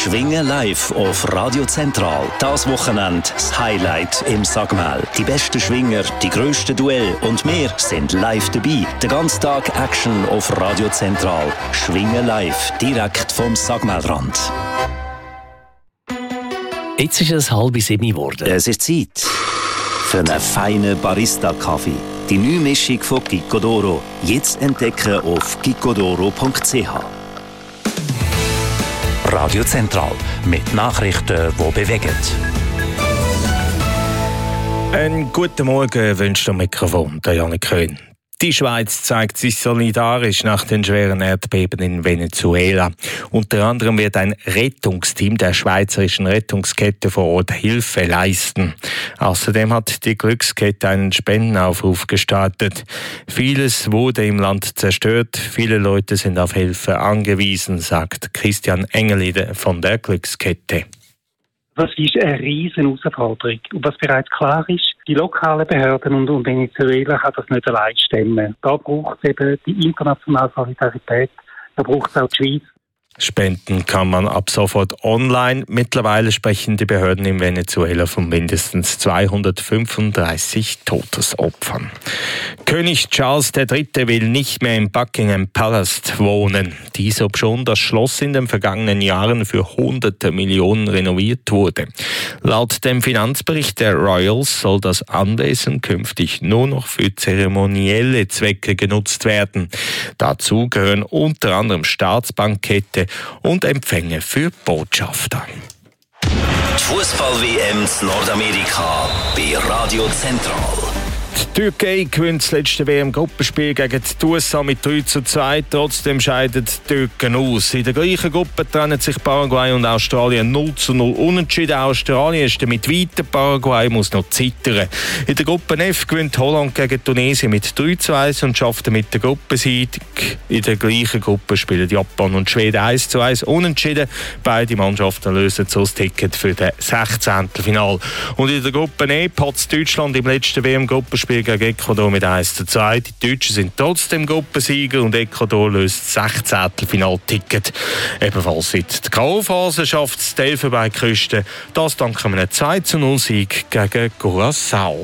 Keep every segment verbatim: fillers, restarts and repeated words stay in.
Schwingen live auf Radio Zentral. Das Wochenende das Highlight im Sagmel. Die besten Schwinger, die grössten Duelle und wir sind live dabei. Den ganzen Tag Action auf Radio Zentral. Schwingen live, direkt vom Sagmelrand. Jetzt ist es halb sieben geworden. Es ist Zeit für einen feinen Barista-Kaffee. Die neue Mischung von Gicodoro. Jetzt entdecken auf gicodoro punkt c h. Radio Zentral mit Nachrichten, die bewegen. Einen guten Morgen wünscht am Mikrofon der Janik Köhn. Die Schweiz zeigt sich solidarisch nach den schweren Erdbeben in Venezuela. Unter anderem wird ein Rettungsteam der Schweizerischen Rettungskette vor Ort Hilfe leisten. Außerdem hat die Glückskette einen Spendenaufruf gestartet. Vieles wurde im Land zerstört. Viele Leute sind auf Hilfe angewiesen, sagt Christian Engelide von der Glückskette. Das ist eine riesen Herausforderung. Und was bereits klar ist, die lokalen Behörden und, und Venezuela kann das nicht allein stemmen. Da braucht es eben die internationale Solidarität, da braucht es auch die Schweiz. Spenden kann man ab sofort online. Mittlerweile sprechen die Behörden in Venezuela von mindestens zweihundertfünfunddreißig Todesopfern. König Charles der Dritte will nicht mehr im Buckingham Palace wohnen. Dies obschon das Schloss in den vergangenen Jahren für hunderte Millionen renoviert wurde. Laut dem Finanzbericht der Royals soll das Anwesen künftig nur noch für zeremonielle Zwecke genutzt werden. Dazu gehören unter anderem Staatsbankette und Empfänge für Botschafter. Die Fußball-W M in Nordamerika bei Radio Zentral. Die Türkei gewinnt das letzte W M-Gruppenspiel gegen die U S A mit drei zu zwei. Trotzdem scheiden die Türken aus. In der gleichen Gruppe trennen sich Paraguay und Australien null zu null unentschieden. Australien ist damit weiter, Paraguay muss noch zittern. In der Gruppe F gewinnt Holland gegen Tunesien mit drei zu eins und schafft mit der Gruppensieg. In der gleichen Gruppe spielen Japan und Schweden eins zu eins unentschieden. Beide Mannschaften lösen so das Ticket für das sechzehnte Finale. Und in der Gruppe E hat Deutschland im letzten W M-Gruppenspiel gegen Ecuador mit eins zu zwei. Die Deutschen sind trotzdem Gruppensieger und Ecuador löst das sechzehnte Finalticket. Ebenfalls in die K O-Phase schafft es die Elfenbeinküste. Das dank einem zwei zu null Sieg gegen Curaçao.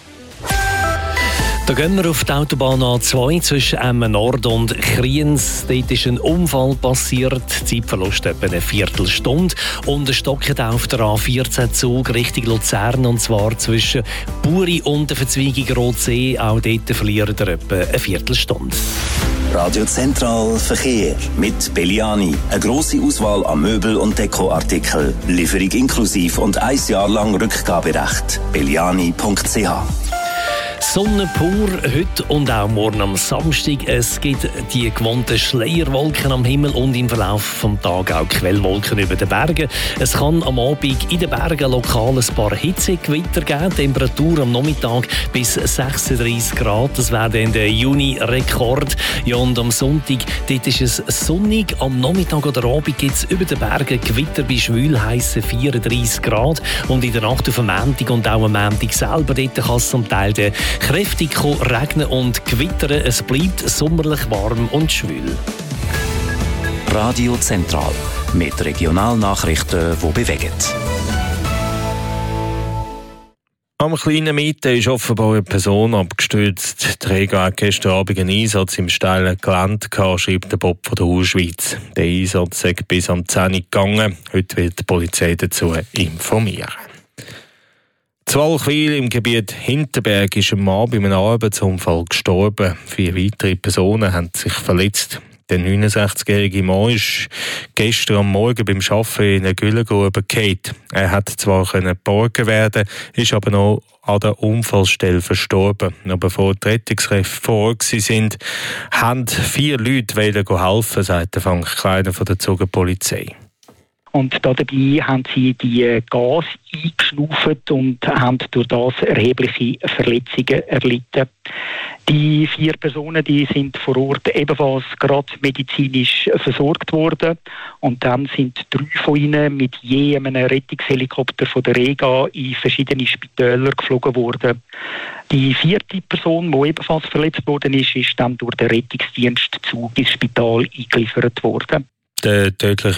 Da gehen wir auf die Autobahn A zwei zwischen Emmen Nord und Kriens. Dort ist ein Unfall passiert. Zeitverlust etwa eine Viertelstunde. Und es stockt auf der A vierzehn Zug Richtung Luzern. Und zwar zwischen Buri und der Verzweigung Rotsee. Auch dort verlieren wir etwa eine Viertelstunde. Radio Zentral Verkehr mit Belliani. Eine grosse Auswahl an Möbel- und Dekoartikeln. Lieferung inklusive und ein Jahr lang Rückgaberecht. belliani punkt c h. Sonne pur, heute und auch morgen am Samstag. Es gibt die gewohnten Schleierwolken am Himmel und im Verlauf des Tages auch Quellwolken über den Bergen. Es kann am Abend in den Bergen lokal ein paar Hitzegewitter geben. Temperatur am Nachmittag bis sechsunddreißig Grad. Das wäre dann der Juni-Rekord. Ja, und am Sonntag dort ist es sonnig. Am Nachmittag oder Abend gibt es über den Bergen Gewitter bei schwülheissen vierunddreißig Grad. Und in der Nacht auf dem Montag und auch am Montag selber dort kann es zum Teil der kräftig regnen und gewittern. Es bleibt sommerlich warm und schwül. Radio Zentral mit Regionalnachrichten, die bewegen. Am kleinen Mieten ist offenbar eine Person abgestürzt. Der Träger hat gestern Abend einen Einsatz im steilen Gelände gehabt, schreibt der Bob von der Hausschweiz. Der Einsatz ist bis am zehn Uhr gegangen. Heute wird die Polizei dazu informieren. In Walchwil im Gebiet Hinterberg ist ein Mann bei einem Arbeitsunfall gestorben. Vier weitere Personen haben sich verletzt. Der neunundsechzigjährige Mann ist gestern am Morgen beim Arbeiten in einer Güllengrube gefallen. Er hat zwar geborgen werden, ist aber noch an der Unfallstelle verstorben. Noch bevor die Rettungskräfte vor Ort waren, haben vier Leute helfen, sagt der Frank Kleiner von der Zugenpolizei. Und dabei haben sie die Gas eingeschnauft und haben durch das erhebliche Verletzungen erlitten. Die vier Personen, die sind vor Ort ebenfalls gerade medizinisch versorgt worden. Und dann sind drei von ihnen mit je einem Rettungshelikopter von der Rega in verschiedene Spitäler geflogen worden. Die vierte Person, die ebenfalls verletzt worden ist, ist dann durch den Rettungsdienst Zug ins Spital eingeliefert worden. Der tödliche